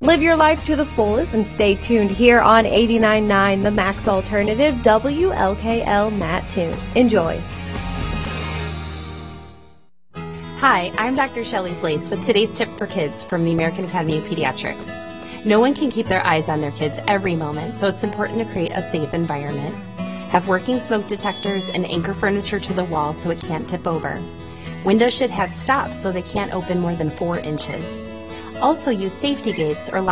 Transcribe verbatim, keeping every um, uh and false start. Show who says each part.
Speaker 1: Live your life to the fullest and stay tuned here on eighty-nine point nine The Max Alternative, W L K L Mattoon. Enjoy.
Speaker 2: Hi, I'm Doctor Shelley Flace with today's tip for kids from the American Academy of Pediatrics. No one can keep their eyes on their kids every moment, so it's important to create a safe environment. Have working smoke detectors and anchor furniture to the wall so it can't tip over. Windows should have stops so they can't open more than four inches. Also use safety gates or